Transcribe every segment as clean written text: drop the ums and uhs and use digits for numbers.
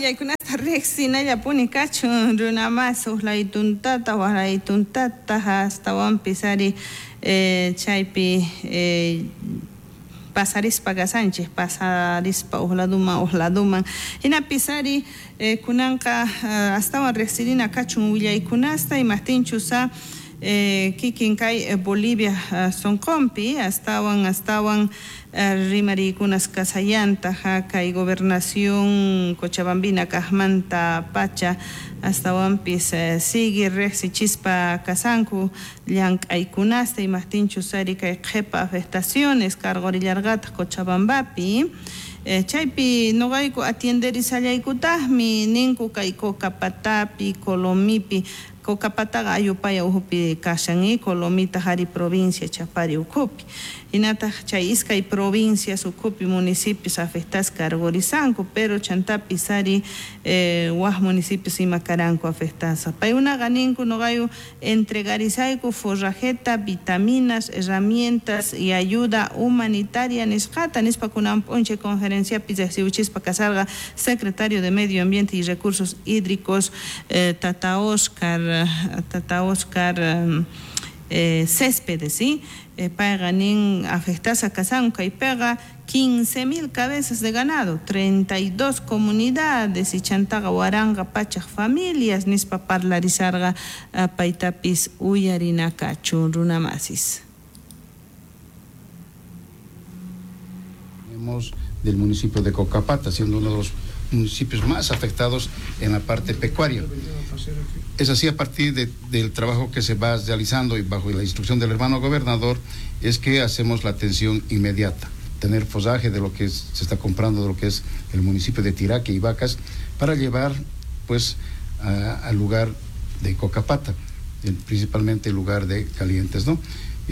willaykunata riqsinalla puni kachun runamas uqlaytuntata waqraytuntata hastawanpis ari chaypi pasarispa kasanchik pasarispa uqladuman hinapis ari kunanqa astawan riqsirina kachun willaykunasta imatinchusa kikin kay Bolivia sonqompi astawan rimarikunas kasayanta kay gobernación Cochabambina kajmanta pacha astawanpis sigue riqsichispa kasanku llank'aykunasta imatinchus ari kay qhipa afectaciones kargorillarqata Cochabambapi chaypi nuqayku atienderishallaykutaqmi ninku kay Cocapatapi Colomipi Cocapataqa ayupaya uhupi kashan Colomita hari provincia chapari ukupi hinataq chay iskay provincias ukupi municipios afectas kargorizanku pero chantapis ari waq municipios imakaranku afectas payunaqa ninku nuqayu entregarisayku forrajeta vitaminas herramientas y ayuda humanitaria nisqata nispa kunan p'unchay conferenciapi riqsiwichispa kasarqa secretario de Medio Ambiente y Recursos Hídricos Tata Oscar Céspedes, ¿sí? Paga nin afectasa kasanka y pega 15.000 cabezas de ganado, 32 comunidades y chantaga waranga pachak familias nispa parlarizarga paitapis uyarina kachu runamasis. Del municipio de Cocapata, siendo uno de los municipios más afectados en la parte pecuaria. Es así a partir del trabajo que se va realizando y bajo la instrucción del hermano gobernador es que hacemos la atención inmediata, tener fosaje de lo que se está comprando de lo que es el municipio de Tiraque y Vacas para llevar pues al lugar de Cocapata, principalmente el lugar de Calientes, ¿no?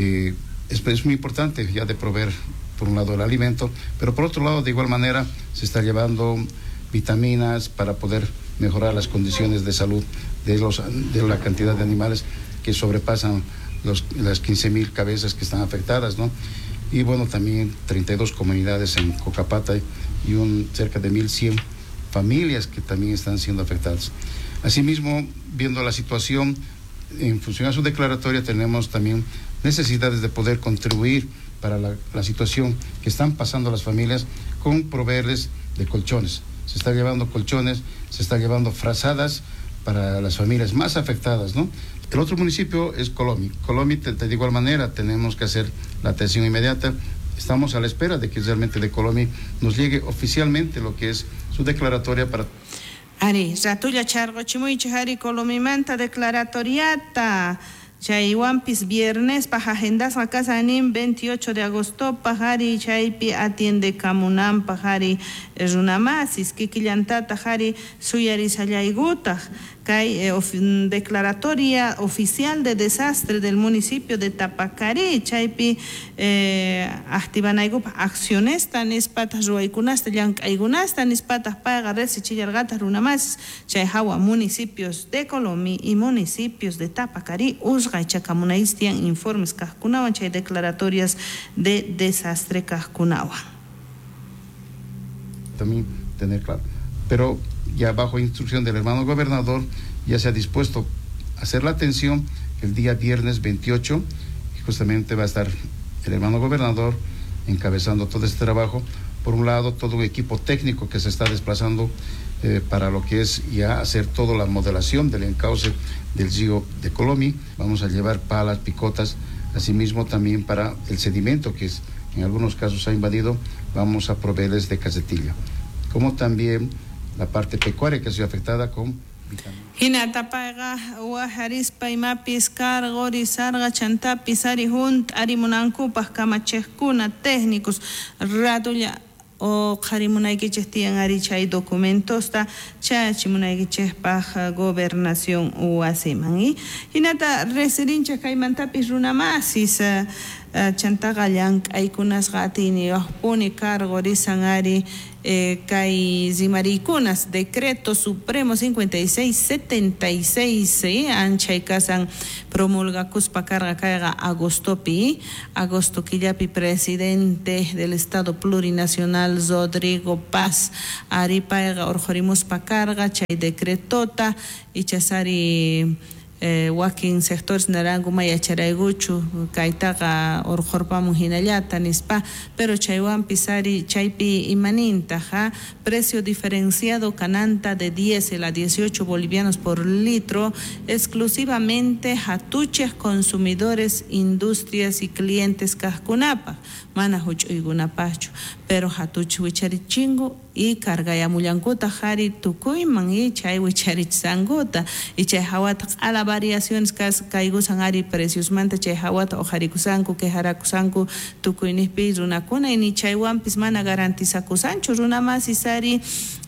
Es muy importante ya de proveer por un lado el alimento, pero por otro lado de igual manera se está llevando vitaminas para poder mejorar las condiciones de salud de la cantidad de animales que sobrepasan las 15.000 cabezas que están afectadas, ¿no? Y bueno, también 32 comunidades en Cocapata y cerca de 1.100 familias que también están siendo afectadas. Asimismo, viendo la situación, en función a su declaratoria tenemos también necesidades de poder contribuir para la situación que están pasando las familias con proveerles de colchones. Se está llevando colchones, se está llevando frazadas para las familias más afectadas, ¿no? El otro municipio es Colomi. Colomi, de igual manera, tenemos que hacer la atención inmediata. Estamos a la espera de que realmente de Colomi nos llegue oficialmente lo que es su declaratoria para... Ari, ratulla chargo chimuichi, Ari, Colomi manta declaratoriata. Chaywampis viernes paja agendas a casa en 28 de agosto pajari chaypi atiende camunan pajari runamasis kikillantata jari suyarisayayguta kay declaratoria oficial de desastre del municipio de Tapacari chaypi activanaygupa acciones tan espatas ruaykunasta llank'aykunasta nispatas paga resichillargata runamasis chay hawa municipios de Colomi y municipios de Tapacari Chacamunaistian informes Kajkunawan, chay declaratorias de desastre Kajkunawan. También tener claro. Pero ya bajo instrucción del hermano gobernador, ya se ha dispuesto a hacer la atención el día viernes 28, y justamente va a estar el hermano gobernador encabezando todo este trabajo. Por un lado, todo un equipo técnico que se está desplazando para lo que es ya hacer toda la modelación del encauce del río de Colomi. Vamos a llevar palas, picotas, asimismo también para el sedimento que en algunos casos ha invadido, vamos a proveerles de casetilla, como también la parte pecuaria que ha sido afectada con vitaminas. Hinatapaga waharispa imapis kargori sarga chantapis ari junt ari munankupas kamachejkuna técnicos ratulla o qharimunaykichej tiyan ari chay documentosta chachimunaykichejpaj gobernación wasiman hinata resirinchej kaymantapis runamasis chantaqa llank'aykunasqa atiniwajpuni kargorisan ari Kai Zimaricunas, Decreto Supremo 5676, Anchay Casan promulga Cuspa Carga Caiga Agosto Quillapi, presidente del Estado Plurinacional Rodrigo Paz, Aripaiga Orjorimus Pacarga, Chay Decretota, y Chasari. Wakin sectores narangu maya charayguchu kaitaga orjorpamun hinallata nispa, pero chaywan pisari chaypi imaninta precio diferenciado cananta de 10 a 18 bolivianos por litro, exclusivamente hatuches consumidores, industrias y clientes kaskunapa mana huch'uygunapachu, pero hatuch wicharichingu y cargaya mullankuta jari tukuyman y chay wicharichanguta y chay hawata a la variaciones kaigusan ari precios manta chay hawata o jarikusanku que jarakusanku tukuynispi runakuna y ni chaywampis mana garantizakusanchu runa más isari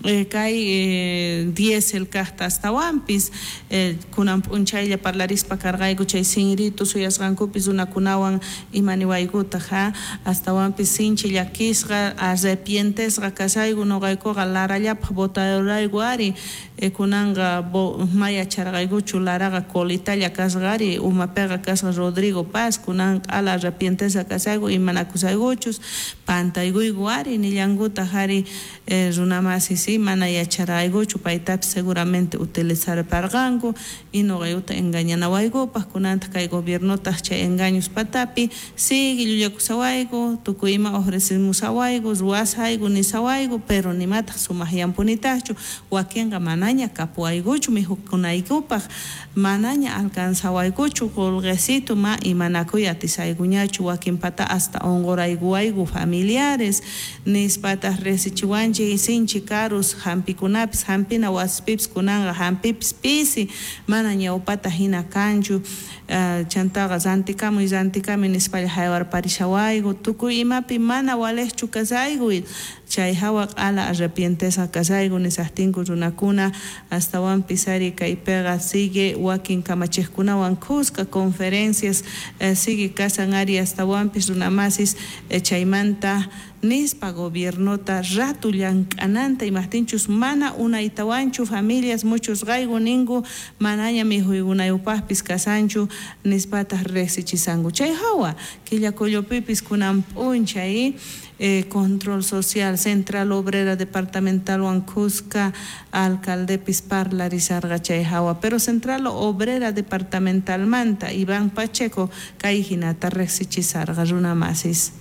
kay diesel kasta hasta wampis kunan punchaylla parlarispa cargaygu chay sinritu suyasqankupis runakunawan imaniwayguta hasta wampis sinchi llakisqa arrepientesqa kasaygu noqaykuqa larallapaq botadoraygu ari kunanga maya charqayguchu laraqa colitalla kasqari umapiqa kasqa Rodrigo Paz kunan ala arrepientesqa kasaygu imanakusayguchus pantayguygu ari nillanguta hari runamasi mana yacharayguchu paytapi seguramente utilizar pargangu y noqayuta engañanawaygupas kunanta kay gobiernota chay engaños patapi sigue llullakusawaygu tukuyma ofrecimusawaygu ruwasaygu nisawaygu pero nimata sumaqyanpunitachu wakinqa manaña kapuwayguchu mihukunaykupaq manaña alcanzawayguchu colguecito ma imanakuy atisayguñachu wakinpata hasta onqorayguwaygu familiares nispatas resichiwanchik sinchi carus hampikunapis hampina waspips kunanga hampipis pisi mana ñawpata hina kanchu chantaqa zantikami nispalla haywar parishawaygu tukuy imapi mana walejchu kasaygu chay hawaq ala arrepientesa kasaygu nisaqtinku runakuna hasta pisari kaypiqa sigue wakin kamachikkunawan kusqa conferencias sigue kasan ari hasta wampis runamasis chaymanta nispa gobiernota ratu llank'ananta imaqtinchus mana unaytawanchu familias muchos qaygu ningu manaña mihuygunayupaqpis kasanchu nispataq riqsichisanku chay hawa killakullupipis kunan p'unchay control social central obrera departamental Cusca alcaldepis parlarizarqa chay hawa pero central obrera departamental manta Iván Pacheco kay hinata riqsichisarqa runamasis.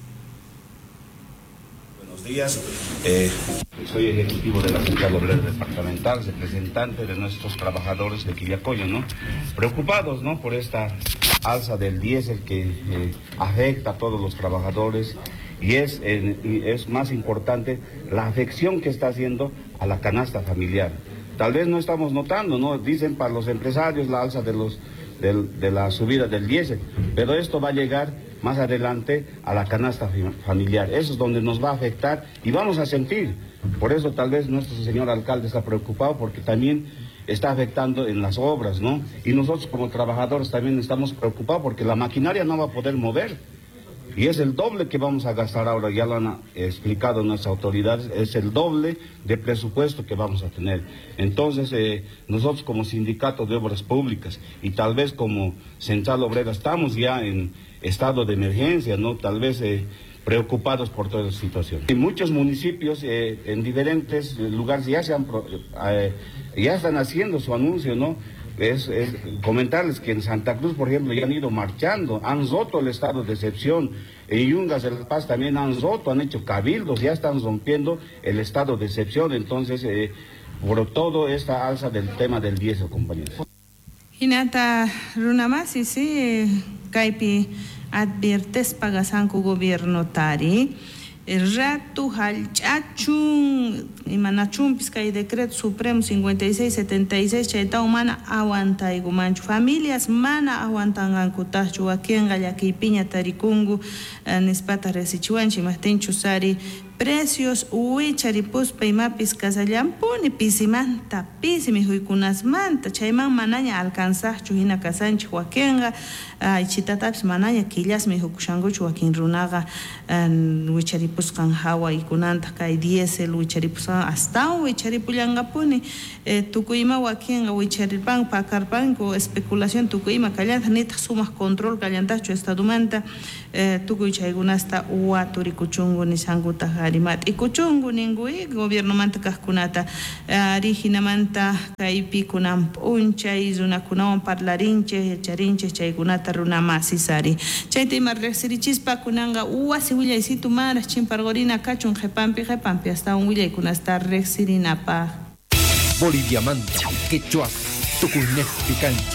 Días, soy ejecutivo de la Central Obrera Departamental, representante de nuestros trabajadores de Quillacollo, ¿no? Preocupados, ¿no? Por esta alza del diésel que afecta a todos los trabajadores y es más importante la afección que está haciendo a la canasta familiar. Tal vez no estamos notando, ¿no? Dicen para los empresarios la alza de la subida del diésel, pero esto va a llegar más adelante a la canasta familiar. Eso es donde nos va a afectar y vamos a sentir. Por eso tal vez nuestro señor alcalde está preocupado porque también está afectando en las obras, ¿no? Y nosotros como trabajadores también estamos preocupados porque la maquinaria no va a poder mover. Y es el doble que vamos a gastar ahora, ya lo han explicado nuestras autoridades, es el doble de presupuesto que vamos a tener. Entonces, nosotros como sindicato de obras públicas y tal vez como Central Obrera estamos ya en estado de emergencia, ¿no? Tal vez preocupados por toda la situación. En muchos municipios, en diferentes lugares ya están haciendo su anuncio, ¿no? Es comentarles que en Santa Cruz, por ejemplo, ya han ido marchando, han roto el estado de excepción. En Yungas de La Paz también han roto, han hecho cabildos, ya están rompiendo el estado de excepción. Entonces, por todo esta alza del tema del diésel, compañeros. Hinata runamasi sí, kaypi adviertes pagasanku gobierno tari. Ratu halchachun imanachumpis kay decreto supremo 5676 chaytaw mana aguantaygumanchu familias mana aguantangankutaqchu wakinqa llakiypiña tarikungu nispata resichiwanchi imaqtinchu sari precios charipuspa imapis casallampuni pisimanta pisimi huykunasmanta chayman manaña alcanzaqchu hina kasanchik wakinqa chitatapas manaña killasmi hukushankuchu wakin runaqa wicharipusqan hawaykunanta kay diesel wicharipusqan astawan wicharipullanqapuni tukuyma wakinqa wicharirpan pakarpanku especulación tukuyma kallanta nitaq sumaq control kallantachu estadumanta tukuy chaykunasta waturikuchungu nishankuta harimat ikuchungu ningui gobierno manta kaqkunata rihinamanta kaypi kunan p'unchay runakunawan parlarinchej charinchej chaykunata runama sisari chayta ima riqsirichispa kunanqa wasi willaysitu maras chimparqurina kachun qhipanpi hasta willaykunasta riqsirinapaq. Bolivia Manta, Quechua, Tucunef Picante.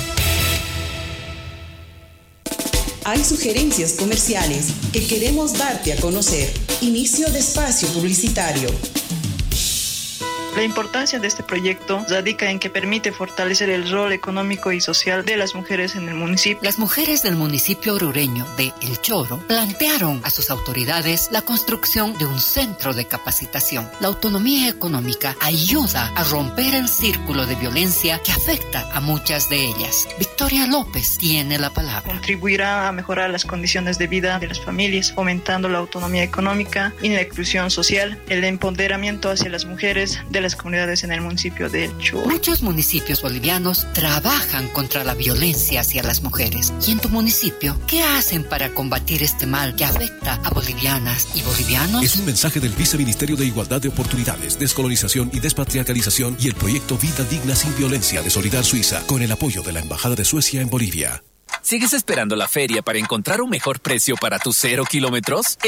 Hay sugerencias comerciales que queremos darte a conocer. Inicio de espacio publicitario. La importancia de este proyecto radica en que permite fortalecer el rol económico y social de las mujeres en el municipio. Las mujeres del municipio orureño de El Choro plantearon a sus autoridades la construcción de un centro de capacitación. La autonomía económica ayuda a romper el círculo de violencia que afecta a muchas de ellas. Victoria López tiene la palabra. Contribuirá a mejorar las condiciones de vida de las familias, fomentando la autonomía económica y la inclusión social, el empoderamiento hacia las mujeres de las comunidades en el municipio de El Choro. Muchos municipios bolivianos trabajan contra la violencia hacia las mujeres. ¿Y en tu municipio qué hacen para combatir este mal que afecta a bolivianas y bolivianos? Es un mensaje del Viceministerio de Igualdad de Oportunidades, Descolonización y Despatriarcalización y el proyecto Vida Digna Sin Violencia de Solidar Suiza, con el apoyo de la Embajada de Suecia en Bolivia. ¿Sigues esperando la feria para encontrar un mejor precio para tus 0 kilómetros?